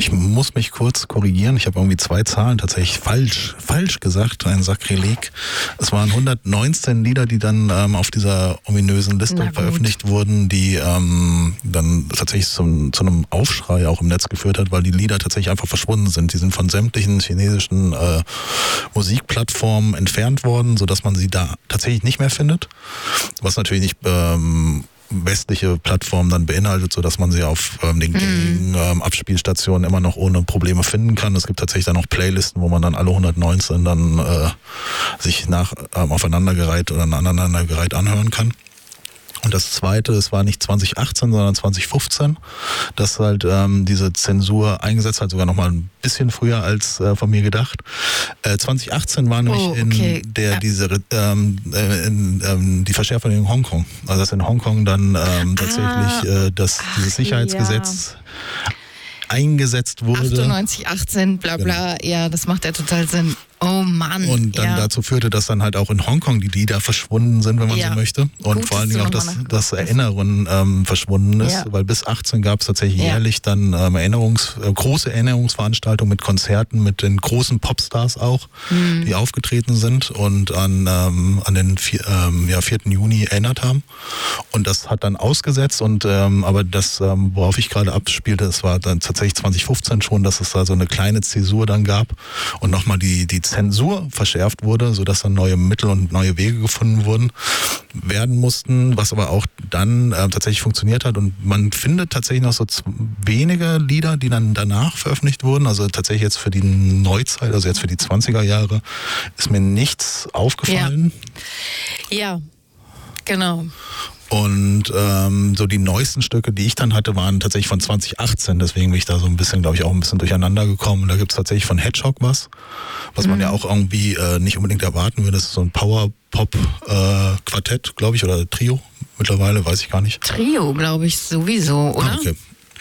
Ich muss mich kurz korrigieren. Ich habe irgendwie 2 Zahlen tatsächlich falsch gesagt. Ein Sakrileg. Es waren 119 Lieder, die dann auf dieser ominösen Liste veröffentlicht wurden, die dann tatsächlich zu einem Aufschrei auch im Netz geführt hat, weil die Lieder tatsächlich einfach verschwunden sind. Die sind von sämtlichen chinesischen Musikplattformen entfernt worden, sodass man sie da tatsächlich nicht mehr findet. Was natürlich nicht westliche Plattformen dann beinhaltet, sodass man sie auf den gängigen Abspielstationen immer noch ohne Probleme finden kann. Es gibt tatsächlich dann auch Playlisten, wo man dann alle 119 dann sich aufeinandergereiht oder aneinandergereiht anhören kann. Und das Zweite, es war nicht 2018, sondern 2015, dass halt diese Zensur eingesetzt hat, sogar noch mal ein bisschen früher als von mir gedacht. 2018 war nämlich die Verschärfung in Hongkong. Also dass in Hongkong dann tatsächlich dieses Sicherheitsgesetz eingesetzt wurde. 98, 18, bla bla, genau. Ja, das macht ja total Sinn. Oh Mann. Und dann dazu führte, dass dann halt auch in Hongkong die Lieder verschwunden sind, wenn man so möchte. Und gut, vor allen Dingen auch das Erinnern verschwunden ist, weil bis 18 gab es tatsächlich jährlich dann große Erinnerungsveranstaltungen mit Konzerten, mit den großen Popstars auch, die aufgetreten sind und an den 4. Juni erinnert haben. Und das hat dann ausgesetzt und aber das, worauf ich gerade abspielte, das war dann tatsächlich 2015 schon, dass es da so eine kleine Zäsur dann gab und nochmal die Zensur verschärft wurde, sodass dann neue Mittel und neue Wege gefunden werden mussten, was aber auch dann tatsächlich funktioniert hat. Und man findet tatsächlich noch so wenige Lieder, die dann danach veröffentlicht wurden. Also tatsächlich jetzt für die Neuzeit, also jetzt für die 20er Jahre, ist mir nichts aufgefallen. Ja, genau. Und so die neuesten Stücke, die ich dann hatte, waren tatsächlich von 2018. Deswegen bin ich da so ein bisschen, glaube ich, auch ein bisschen durcheinander gekommen. Da gibt es tatsächlich von Hedgehog was man ja auch irgendwie nicht unbedingt erwarten würde. Das ist so ein Power-Pop-Quartett, glaube ich, oder Trio mittlerweile, weiß ich gar nicht. Trio, glaube ich, sowieso, oder? Okay.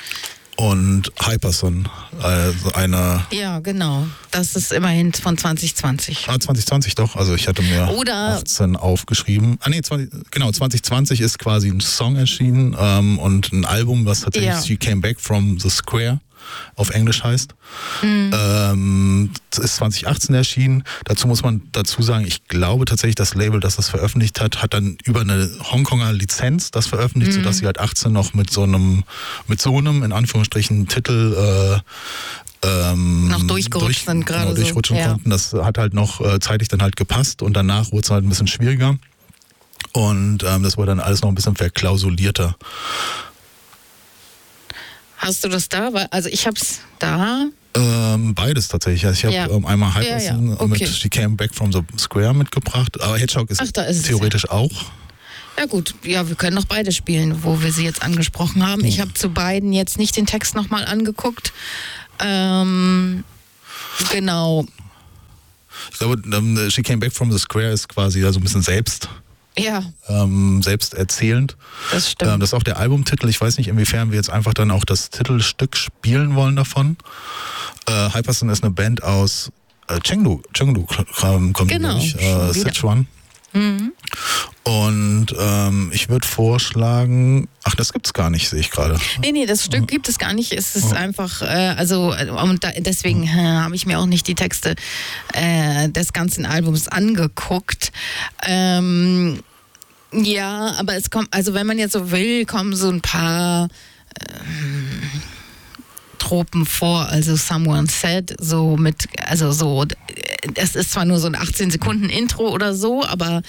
Und Hyperson, also eine... Ja, genau. Das ist immerhin von 2020. 2020 doch. Also ich hatte mir 18 aufgeschrieben. 2020 ist quasi ein Song erschienen und ein Album, was tatsächlich She Came Back from the Square auf Englisch heißt. Das ist 2018 erschienen. Dazu muss man dazu sagen, ich glaube tatsächlich, das Label, das das veröffentlicht hat, hat dann über eine Hongkonger Lizenz das veröffentlicht, sodass sie halt 18 noch mit so einem in Anführungsstrichen Titel noch durchgerutscht sind gerade. Genau, durchrutschen konnten. Das hat halt noch zeitlich dann halt gepasst und danach wurde es halt ein bisschen schwieriger. Und das wurde dann alles noch ein bisschen verklausulierter. Hast du das da? Also ich hab's da. Beides tatsächlich. Also ich habe einmal Hyperson mit She Came Back from the Square mitgebracht, aber Hedgehog ist theoretisch auch. Ja gut, ja, wir können noch beide spielen, wo wir sie jetzt angesprochen haben. Ich habe zu beiden jetzt nicht den Text nochmal angeguckt. Genau. Ich glaube, She Came Back from the Square ist quasi so ein bisschen selbst erzählend. Das stimmt. Das ist auch der Albumtitel. Ich weiß nicht, inwiefern wir jetzt einfach dann auch das Titelstück spielen wollen davon. Hyperson ist eine Band aus Chengdu kommt Sichuan. Und ich würde vorschlagen, das gibt's gar nicht, sehe ich gerade. Nee, das Stück gibt es gar nicht. Es ist einfach, deswegen habe ich mir auch nicht die Texte des ganzen Albums angeguckt. Ja, aber es kommt, also wenn man jetzt so will, kommen so ein paar Tropen vor, also Someone Said, es ist zwar nur so ein 18 Sekunden Intro oder so, aber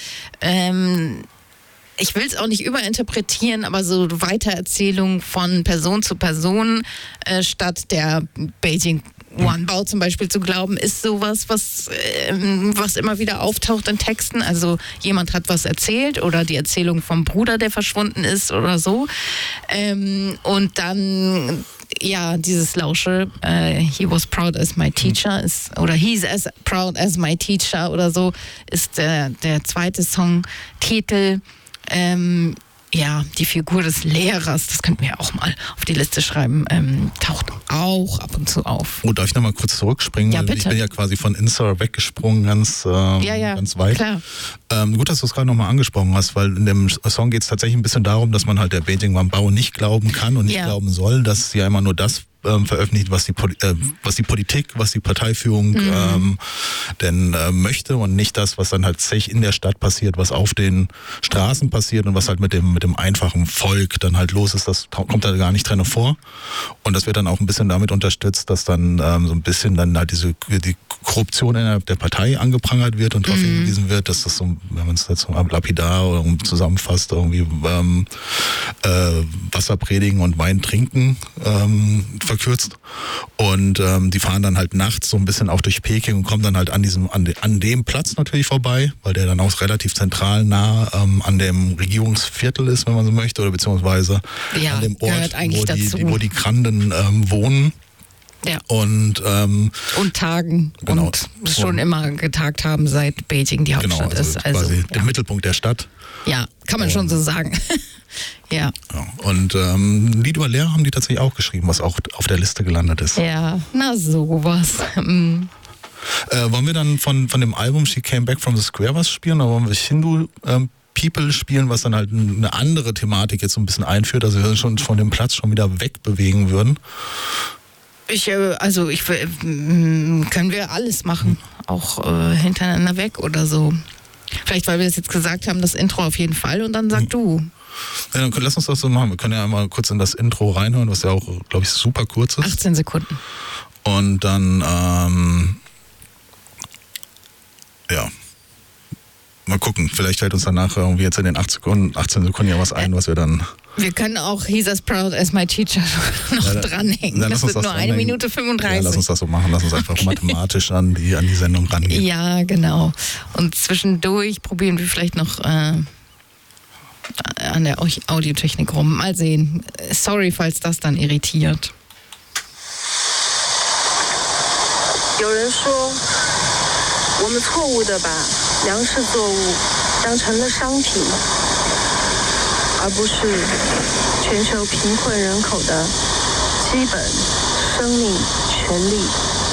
ich will es auch nicht überinterpretieren, aber so Weitererzählung von Person zu Person statt der Beijing Wanbao zum Beispiel zu glauben, ist sowas, was immer wieder auftaucht in Texten. Also jemand hat was erzählt oder die Erzählung vom Bruder, der verschwunden ist oder so. Und dann dieses Lausche, he was proud as my teacher oder he's as proud as my teacher oder so, ist der zweite Songtitel. Die Figur des Lehrers, das könnten wir auch mal auf die Liste schreiben, taucht auch ab und zu auf. Darf ich nochmal kurz zurückspringen? Ja, bitte. Ich bin ja quasi von Insta weggesprungen, ganz weit. Klar. Gut, dass du es gerade nochmal angesprochen hast, weil in dem Song geht es tatsächlich ein bisschen darum, dass man halt der Beijing Wanbao nicht glauben kann und nicht glauben soll, dass sie ja immer nur das veröffentlicht, was die Politik, was die Parteiführung denn möchte und nicht das, was dann halt tatsächlich in der Stadt passiert, was auf den Straßen passiert und was halt mit dem einfachen Volk dann halt los ist, das kommt da gar nicht drin vor. Und das wird dann auch ein bisschen damit unterstützt, dass dann so ein bisschen dann halt die Korruption innerhalb der Partei angeprangert wird und darauf hingewiesen wird, dass das so, wenn man es jetzt so lapidar oder zusammenfasst, irgendwie Wasser predigen und Wein trinken verkürzt. Und die fahren dann halt nachts so ein bisschen auch durch Peking und kommen dann halt an dem Platz natürlich vorbei, weil der dann auch relativ zentral nah an dem Regierungsviertel ist, wenn man so möchte, oder beziehungsweise an dem Ort, wo die Granden wohnen. Ja. Und tagen genau, und schon immer getagt haben, seit Beijing die Hauptstadt ist. Also quasi der Mittelpunkt der Stadt. Ja, kann man schon so sagen. Ja. Und Lied Valère haben die tatsächlich auch geschrieben, was auch auf der Liste gelandet ist. Ja, na sowas. Wollen wir dann von dem Album She Came Back from the Square was spielen, oder wollen wir Hindu People spielen, was dann halt eine andere Thematik jetzt so ein bisschen einführt, also wir schon von dem Platz schon wieder wegbewegen würden? Können wir alles machen, auch hintereinander weg oder so. Vielleicht, weil wir es jetzt gesagt haben, das Intro auf jeden Fall, und dann sag du. Ja, dann lass uns das so machen. Wir können ja einmal kurz in das Intro reinhören, was ja auch, glaube ich, super kurz ist. 18 Sekunden. Und dann, mal gucken. Vielleicht fällt uns danach irgendwie jetzt in den 18 Sekunden ja was ein, was wir dann... Wir können auch He's as proud as my teacher noch dranhängen. Das wird nur 1 Minute 35. Ja, lass uns das so machen. Lass uns einfach mathematisch an die Sendung rangehen. Ja, genau. Und zwischendurch probieren wir vielleicht noch an der Audiotechnik rum. Mal sehen. Sorry, falls das dann irritiert. 有人说，我们错误地把粮食作物当成了商品，而不是全球贫困人口的基本生命权利。